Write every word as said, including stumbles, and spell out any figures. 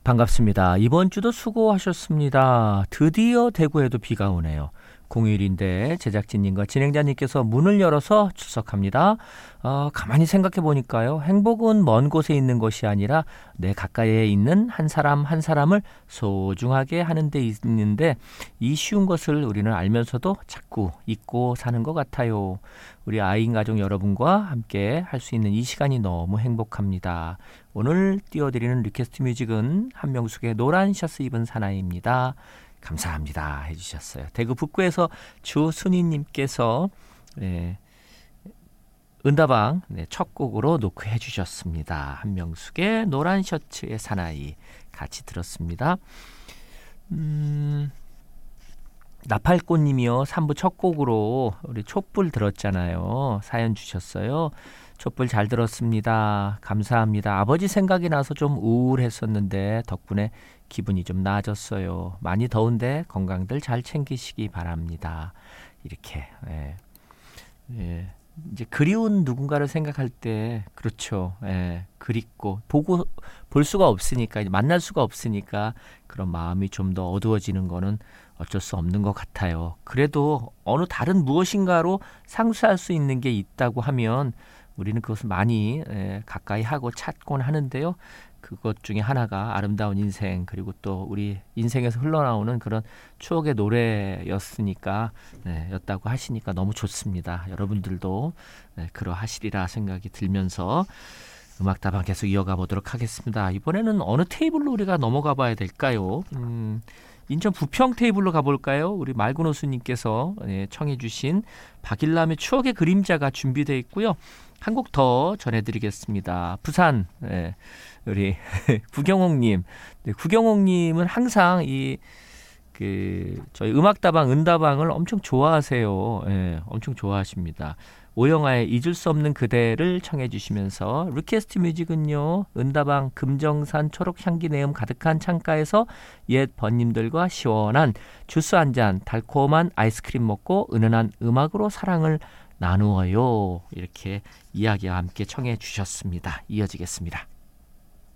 반갑습니다. 이번 주도 수고하셨습니다. 드디어 대구에도 비가 오네요. 공휴일인데 제작진님과 진행자님께서 문을 열어서 출석합니다. 어, 가만히 생각해 보니까요. 행복은 먼 곳에 있는 것이 아니라 내 가까이에 있는 한 사람 한 사람을 소중하게 하는 데 있는데, 이 쉬운 것을 우리는 알면서도 자꾸 잊고 사는 것 같아요. 우리 아이인 가족 여러분과 함께 할 수 있는 이 시간이 너무 행복합니다. 오늘 띄워드리는 리퀘스트 뮤직은 한명숙의 노란 셔츠 입은 사나이입니다. 감사합니다 해주셨어요. 대구 북구에서 주순희님께서 네, 은다방 네, 첫 곡으로 노크해 주셨습니다. 한명숙의 노란 셔츠의 사나이 같이 들었습니다. 음, 나팔꽃님이요. 삼 부 첫 곡으로 우리 촛불 들었잖아요. 사연 주셨어요. 촛불 잘 들었습니다. 감사합니다. 아버지 생각이 나서 좀 우울했었는데 덕분에 기분이 좀 나아졌어요. 많이 더운데 건강들 잘 챙기시기 바랍니다. 이렇게 예. 예. 이제 그리운 누군가를 생각할 때 그렇죠. 예. 그립고 보고 볼 수가 없으니까, 이제 만날 수가 없으니까 그런 마음이 좀 더 어두워지는 거는 어쩔 수 없는 것 같아요. 그래도 어느 다른 무엇인가로 상쇄할 수 있는 게 있다고 하면 우리는 그것을 많이 예, 가까이 하고 찾곤 하는데요. 그것 중에 하나가 아름다운 인생, 그리고 또 우리 인생에서 흘러나오는 그런 추억의 노래였으니까 네, 였다고 하시니까 너무 좋습니다. 여러분들도 네, 그러하시리라 생각이 들면서 음악다방 계속 이어가 보도록 하겠습니다. 이번에는 어느 테이블로 우리가 넘어가 봐야 될까요? 음, 인천 부평 테이블로 가볼까요? 우리 말군호수님께서 네, 청해 주신 박일남의 추억의 그림자가 준비되어 있고요. 한 곡 더 전해드리겠습니다. 부산 네, 우리 구경옥님, 네, 구경옥님은 항상 이 그 저희 음악다방 은다방을 엄청 좋아하세요. 네, 엄청 좋아하십니다. 오영아의 잊을 수 없는 그대를 청해 주시면서 리퀘스트 뮤직은요. 은다방 금정산 초록 향기 내음 가득한 창가에서 옛 번님들과 시원한 주스 한 잔, 달콤한 아이스크림 먹고 은은한 음악으로 사랑을 나누어요. 이렇게 이야기와 함께 청해 주셨습니다. 이어지겠습니다.